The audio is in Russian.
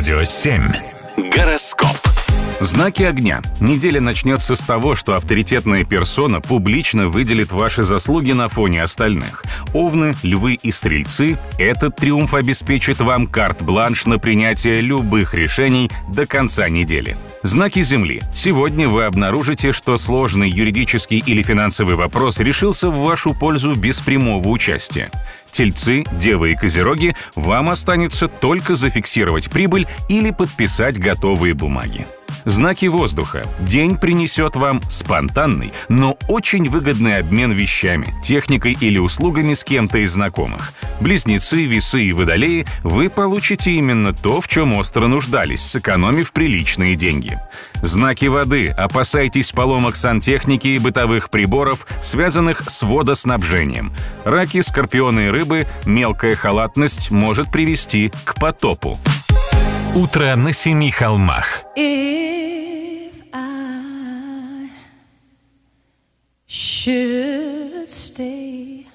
Радио 7. Гороскоп. Знаки огня. Неделя начнется с того, что авторитетная персона публично выделит ваши заслуги на фоне остальных. Овны, львы и стрельцы – этот триумф обеспечит вам карт-бланш на принятие любых решений до конца недели. Знаки Земли. Сегодня вы обнаружите, что сложный юридический или финансовый вопрос решился в вашу пользу без прямого участия. Тельцы, Девы и Козероги, вам останется только зафиксировать прибыль или подписать готовые бумаги. Знаки воздуха. День принесет вам спонтанный, но очень выгодный обмен вещами, техникой или услугами с кем-то из знакомых. Близнецы, Весы и Водолеи, вы получите именно то, в чем остро нуждались, сэкономив приличные деньги. Знаки воды. Опасайтесь поломок сантехники и бытовых приборов, связанных с водоснабжением. Раки, Скорпионы и Рыбы, мелкая халатность может привести к потопу. Утро на семи холмах. If I should stay,